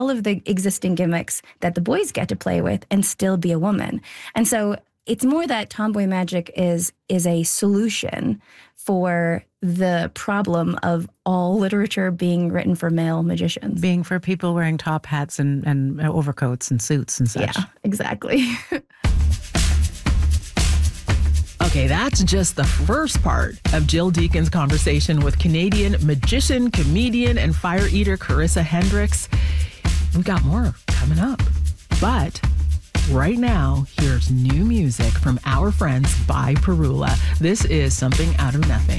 all of the existing gimmicks that the boys get to play with and still be a woman. And so it's more that tomboy magic is a solution for the problem of all literature being written for male magicians. Being for people wearing top hats and overcoats and suits and such. Yeah, exactly. Okay, that's just the first part of Jill Deacon's conversation with Canadian magician, comedian, and fire eater Carissa Hendricks. We've got more coming up. But right now, here's new music from our friends by Perula. This is Something Out of Nothing.